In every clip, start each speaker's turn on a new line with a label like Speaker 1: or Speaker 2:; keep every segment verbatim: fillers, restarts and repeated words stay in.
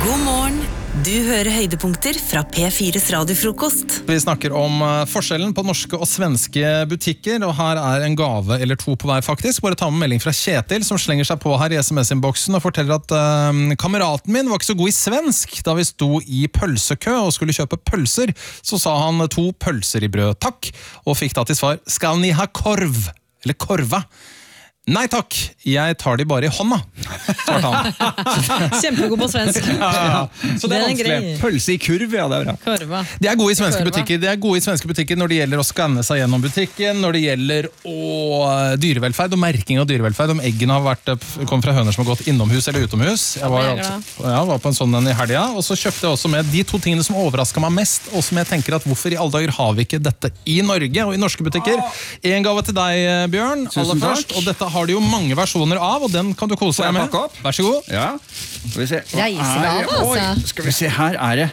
Speaker 1: God morgen. Du hører høydepunkter fra P fires radiofrokost.
Speaker 2: Vi snakker om forskjellen på norske og svenske butikker, og her er en gave eller to på vei faktisk. Bare ta med melding fra Kjetil, som slenger seg på her i sms-innboksen og forteller at uh, kameraten min var ikke så god i svensk. Da vi sto i pølsekø og skulle kjøpe pølser, så sa han to pølser i brød, takk, og fikk da til svar, skal ni ha korv? Eller korva? Nei takk, jeg tar de bare i hånda, svarte han.
Speaker 3: Kjempegod på svensk.
Speaker 2: Ja, ja. Så det er vanskelig.
Speaker 4: Pølse i kurv, ja, det er bra.
Speaker 3: Korva.
Speaker 2: De er gode i svenske
Speaker 3: Korva.
Speaker 2: butikker. De er gode i svenske butikker når det gjelder å skanne seg gjennom butikken, når det gjelder å dyrevelferd og merking av dyrevelferd. Om eggene har vært, kom fra høner som har gått innomhus eller utomhus. Jeg var, ja, var på en sånn en i helga, og så kjøpte jeg også med de to tingene som overrasket meg mest, og som jeg tenker at hvorfor i alle dager har vi ikke dette i Norge og i norske butikker. En gave til deg, Bjørn, aller først, og dette har de jo mange versjoner av, og den kan du kose deg med. Vær så god.
Speaker 4: Ja, skal vi se.
Speaker 3: Reisegave, altså.
Speaker 4: Oi, skal vi se, her er det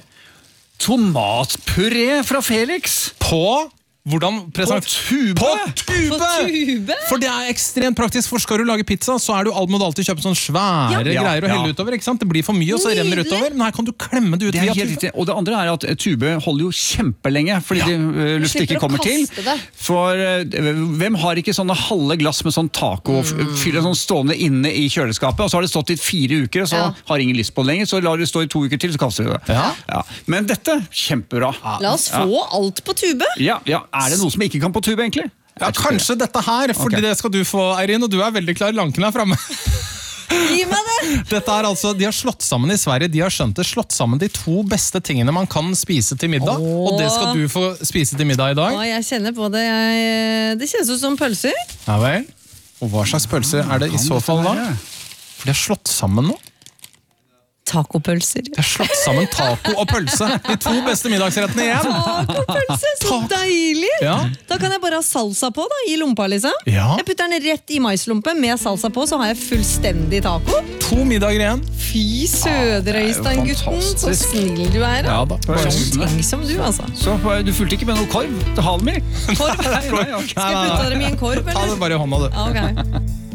Speaker 4: tomatpuré fra Felix.
Speaker 2: På hvordan present...
Speaker 4: På tube!
Speaker 2: På tube!
Speaker 3: På tube?
Speaker 2: For det er ekstremt praktisk, for skal du lage pizza, så er du alt må du alltid kjøpe sånne svære
Speaker 4: Ja.
Speaker 2: greier og
Speaker 4: Ja,
Speaker 2: helle
Speaker 4: ja.
Speaker 2: utover, ikke sant? Det blir for mye, og så renner det
Speaker 3: Nydelig.
Speaker 2: utover. Men her kan du klemme det ut
Speaker 4: Det er
Speaker 2: via
Speaker 4: helt
Speaker 2: tube.
Speaker 4: riktig. Og det andre er at tube holder jo kjempelenge, fordi
Speaker 2: Ja.
Speaker 4: det, uh, luft
Speaker 3: Slipper
Speaker 4: ikke
Speaker 3: å
Speaker 4: kommer til.
Speaker 3: kaste det.
Speaker 4: For uh, hvem har ikke sånne halve glass med sånn taco, mm. fyller sånn stående inne i kjøleskapet, og så har det stått i fire uker, og så
Speaker 3: Ja.
Speaker 4: har ingen lyst på det lenger, så lar det stå i to uker til, så kaster du det.
Speaker 2: Ja.
Speaker 4: Men dette, kjempebra.
Speaker 3: La oss få alt på tube.
Speaker 4: Ja, ja. Er det noe som ikke kan på tube, egentlig?
Speaker 2: Ja, kanskje dette her, for
Speaker 4: Ok.
Speaker 2: det skal du få, Eirin, og du er veldig klar, lanken er fremme.
Speaker 3: Gi meg det!
Speaker 2: Dette er altså, de har slått sammen i Sverige, de har skjønt det, slått sammen de to beste tingene man kan spise til middag,
Speaker 3: Åh.
Speaker 2: og det skal du få spise til middag i dag.
Speaker 3: Å, jeg kjenner på det. Jeg, det kjennes ut som pølser.
Speaker 2: Ja vel. Og hva slags pølser er det i så fall da? For de har slått sammen nå.
Speaker 3: Tacopølser.
Speaker 2: De har slått sammen taco og pølse. De to beste middagsrettene igjen.
Speaker 3: Tacopølse, så
Speaker 2: Ta-
Speaker 3: deilig!
Speaker 2: Ja.
Speaker 3: Da kan jeg bare ha salsa på da, i lompa, liksom.
Speaker 2: Ja.
Speaker 3: Jeg putter den rett i maislompe med salsa på, så har jeg fullstendig taco.
Speaker 2: To middager igjen.
Speaker 3: Fy sødre, Øystein, gutten. Så
Speaker 4: fantastisk.
Speaker 3: snill du er.
Speaker 2: Ja da.
Speaker 4: Bare sånn.
Speaker 3: Tenk som du, altså.
Speaker 4: Så uh, du fulgte ikke med noe korv til Halmi?
Speaker 3: Korv.
Speaker 4: Nei, nei, ok.
Speaker 3: Skal jeg putte dem i en korv,
Speaker 2: Ta det
Speaker 3: eller?
Speaker 2: bare i hånda, du.
Speaker 3: Ja, ok.